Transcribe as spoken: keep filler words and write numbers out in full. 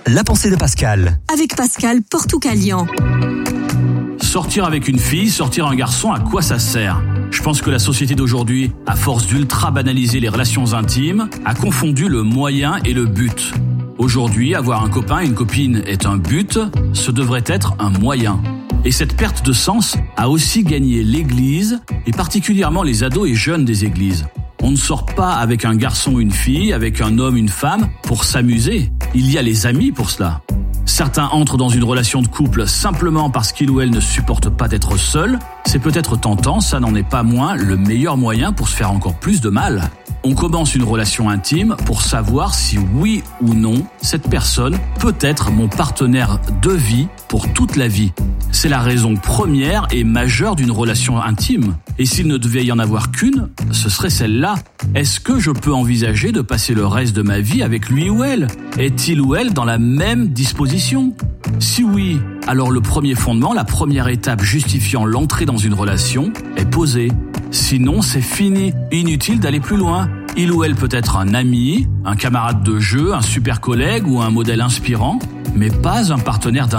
la pensée de Pascal. Avec Pascal Portoucalian. Sortir avec une fille, sortir un garçon, à quoi ça sert ? Je pense que la société d'aujourd'hui, à force d'ultra banaliser les relations intimes, a confondu le moyen et le but. Aujourd'hui, avoir un copain et une copine est un but, ce devrait être un moyen. Et cette perte de sens a aussi gagné l'Église, et particulièrement les ados et jeunes des églises. On ne sort pas avec un garçon ou une fille, avec un homme, une femme, pour s'amuser. Il y a les amis pour cela. Certains entrent dans une relation de couple simplement parce qu'il ou elle ne supporte pas d'être seul. C'est peut-être tentant, ça n'en est pas moins le meilleur moyen pour se faire encore plus de mal. On commence une relation intime pour savoir si oui ou non, cette personne peut être mon partenaire de vie pour toute la vie. C'est la raison première et majeure d'une relation intime. Et s'il ne devait y en avoir qu'une, ce serait celle-là. Est-ce que je peux envisager de passer le reste de ma vie avec lui ou elle ? Est-il ou elle dans la même disposition ? Si oui, alors le premier fondement, la première étape justifiant l'entrée dans une relation est posée. Sinon, c'est fini. Inutile d'aller plus loin. Il ou elle peut être un ami, un camarade de jeu, un super collègue ou un modèle inspirant, mais pas un partenaire d'un